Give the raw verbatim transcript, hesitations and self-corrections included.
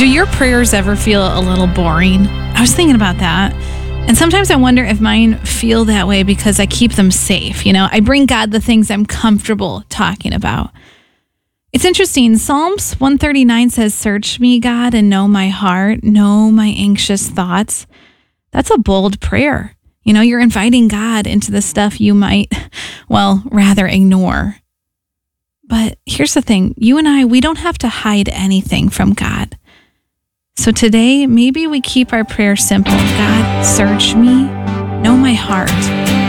Do your prayers ever feel a little boring? I was thinking about that. And sometimes I wonder if mine feel that way because I keep them safe. You know, I bring God the things I'm comfortable talking about. It's interesting. Psalms one thirty-nine says, "Search me, God, and know my heart, know my anxious thoughts." That's a bold prayer. You know, you're inviting God into the stuff you might, well, rather ignore. But here's the thing. You and I, we don't have to hide anything from God. So today, maybe we keep our prayer simple. God, search me, know my heart,